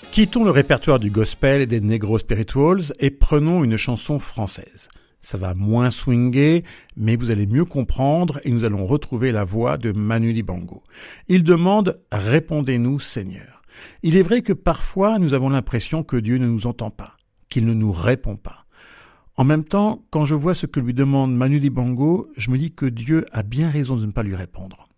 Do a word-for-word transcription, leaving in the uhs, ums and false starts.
Quittons le répertoire du gospel et des negro spirituals et prenons une chanson française. Ça va moins swinguer, mais vous allez mieux comprendre et nous allons retrouver la voix de Manu Dibango. Il demande « Répondez-nous Seigneur ». Il est vrai que parfois nous avons l'impression que Dieu ne nous entend pas, qu'il ne nous répond pas. En même temps, quand je vois ce que lui demande Manu Dibango, je me dis que Dieu a bien raison de ne pas lui répondre.